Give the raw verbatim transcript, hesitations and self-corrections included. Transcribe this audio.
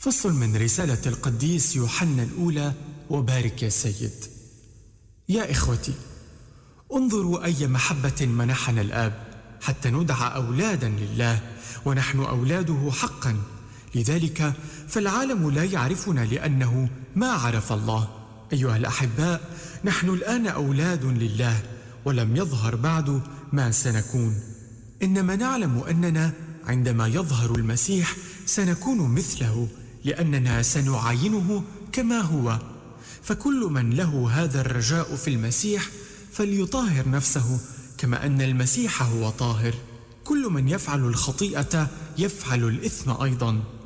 فصل من رسالة القديس يوحنا الأولى. وبارك يا سيد. يا إخوتي، انظروا أي محبة منحنا الآب حتى ندعى أولادا لله، ونحن أولاده حقا. لذلك فالعالم لا يعرفنا لأنه ما عرف الله. أيها الأحباء، نحن الآن أولاد لله، ولم يظهر بعد ما سنكون، إنما نعلم أننا عندما يظهر المسيح سنكون مثله، لأننا سنعاينه كما هو. فكل من له هذا الرجاء في المسيح فليطهر نفسه كما أن المسيح هو طاهر. كل من يفعل الخطيئة يفعل الإثم أيضا.